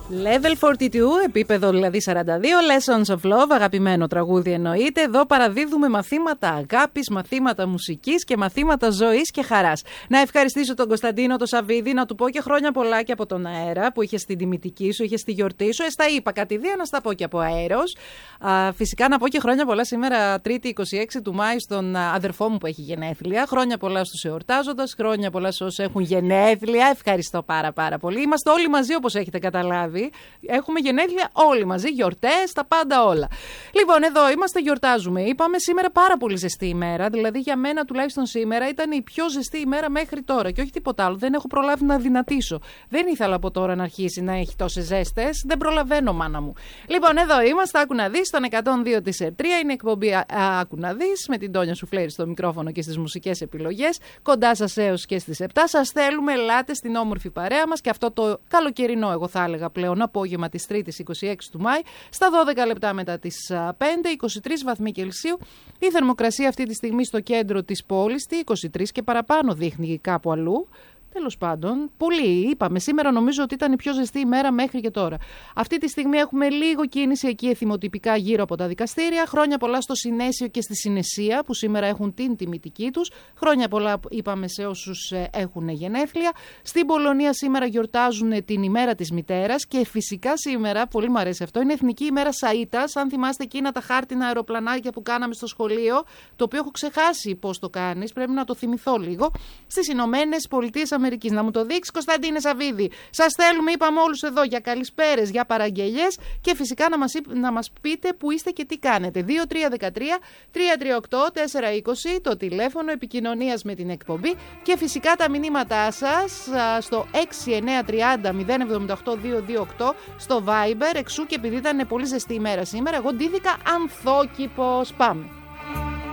Level 42, επίπεδο δηλαδή 42, Lessons of Love, αγαπημένο τραγούδι εννοείται. Εδώ παραδίδουμε μαθήματα αγάπης, μαθήματα μουσικής και μαθήματα ζωής και χαράς. Να ευχαριστήσω τον Κωνσταντίνο τον Σαββίδη, να του πω και χρόνια πολλά και από τον αέρα που είχε στην τιμητική σου, είχε στη γιορτή σου. Στα είπα κατηδίαν, να στα πω και από αέρος. Φυσικά να πω και χρόνια πολλά σήμερα, Τρίτη 26 του Μάη, στον αδερφό μου που έχει γενέθλια. Χρόνια πολλά στους εορτάζοντας, χρόνια πολλά σε όσους έχουν γενέθλια. Ευχαριστώ πάρα πολύ. Είμαστε όλοι μαζί όπως έχετε καταλάβει. Έχουμε γενέθλια όλοι μαζί, γιορτές, τα πάντα όλα. Λοιπόν, εδώ είμαστε, γιορτάζουμε. Είπαμε σήμερα πάρα πολύ ζεστή ημέρα. Δηλαδή, για μένα τουλάχιστον σήμερα ήταν η πιο ζεστή ημέρα μέχρι τώρα. Και όχι τίποτα άλλο. Δεν έχω προλάβει να δυνατήσω. Δεν ήθελα από τώρα να αρχίσει να έχει τόσες ζέστες. Δεν προλαβαίνω, μάνα μου. Λοιπόν, εδώ είμαστε. Άκου να δεις, στον 102 της ΕΡΤΡΙΑ. Είναι η εκπομπή Άκου να δεις, με την Τόνια Σουφλέρη στο μικρόφωνο και στις μουσικές επιλογές. Κοντά σας έως και στις 7. Σας θέλουμε, ελάτε στην όμορφη παρέα μας και αυτό το καλοκαιρινό, εγώ θα έλεγα πλέον, απόγευμα της Τρίτης 26 του Μάη, στα 12 λεπτά μετά τις 5, 23 βαθμοί Κελσίου. Η θερμοκρασία αυτή τη στιγμή στο κέντρο της πόλης, 23 και παραπάνω δείχνει κάπου αλλού. Τέλος πάντων, πολύ είπαμε. Σήμερα νομίζω ότι ήταν η πιο ζεστή ημέρα μέχρι και τώρα. Αυτή τη στιγμή έχουμε λίγο κίνηση εκεί εθιμοτυπικά γύρω από τα δικαστήρια. Χρόνια πολλά στο Συνέσιο και στη Συνεσία που σήμερα έχουν την τιμητική τους. Χρόνια πολλά είπαμε σε όσους έχουν γενέθλια. Στην Πολωνία σήμερα γιορτάζουν την ημέρα της μητέρας και φυσικά σήμερα, πολύ μου αρέσει αυτό, είναι Εθνική ημέρα Σαΐτας. Αν θυμάστε εκείνα τα χάρτινα αεροπλανάκια που κάναμε στο σχολείο, το οποίο έχω ξεχάσει πώς το κάνεις, πρέπει να το θυμηθώ λίγο. Στις Ηνωμένες Πολιτείες Αμερικής. Να μου το δείξει, Κωνσταντίνε Σαββίδη. Σας θέλουμε, είπαμε όλους εδώ, για καλησπέρες, για παραγγελιές και φυσικά να μας πείτε που είστε και τι κάνετε. 2313-338-420 το τηλέφωνο επικοινωνίας με την εκπομπή και φυσικά τα μηνύματά σας στο 6930-078-228 στο Viber. Εξού και επειδή ήταν πολύ ζεστή ημέρα σήμερα, εγώ ντύθηκα ανθόκηπος. Πάμε.